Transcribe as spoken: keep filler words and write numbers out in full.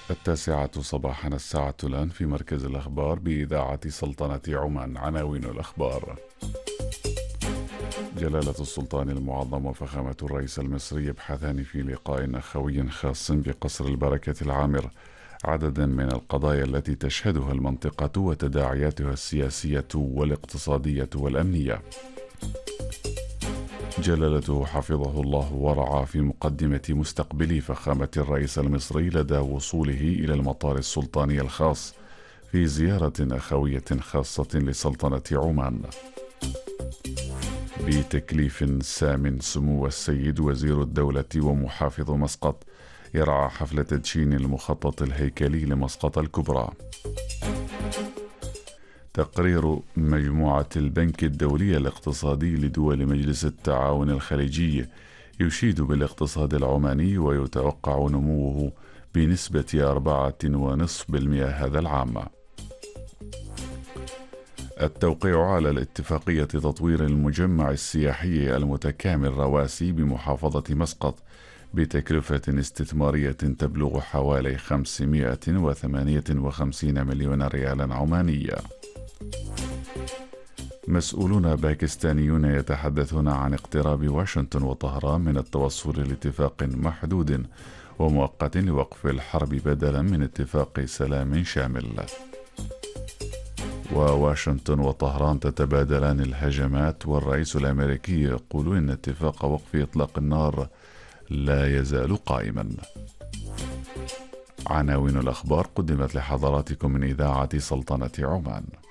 التاسعة صباحا الساعة الآن في مركز الأخبار بإذاعة سلطنة عمان. عناوين الأخبار: جلالة السلطان المعظم وفخامة الرئيس المصري يبحثان في لقاء أخوي خاص بقصر البركة العامر عددا من القضايا التي تشهدها المنطقة وتداعياتها السياسية والاقتصادية والأمنية. جلالته حفظه الله ورعاه في مقدمة مستقبل فخامة الرئيس المصري لدى وصوله إلى المطار السلطاني الخاص في زيارة أخوية خاصة لسلطنة عمان. بتكليف سام، سمو السيد وزير الدولة ومحافظ مسقط يرعى حفل تدشين المخطط الهيكلي لمسقط الكبرى. تقرير مجموعة البنك الدولي الاقتصادي لدول مجلس التعاون الخليجي يشيد بالاقتصاد العماني ويتوقع نموه بنسبة أربعة ونصف بالمئة هذا العام. التوقيع على الاتفاقية تطوير المجمع السياحي المتكامل رواسي بمحافظة مسقط بتكلفة استثمارية تبلغ حوالي خمسمائة وثمانية وخمسين مليون ريالا عمانية. مسؤولون باكستانيون يتحدثون عن اقتراب واشنطن وطهران من التوصل لاتفاق محدود ومؤقت لوقف الحرب بدلا من اتفاق سلام شامل. وواشنطن وطهران تتبادلان الهجمات، والرئيس الأمريكي يقول إن اتفاق وقف إطلاق النار لا يزال قائما. عناوين الأخبار قدمت لحضراتكم من إذاعة سلطنة عمان.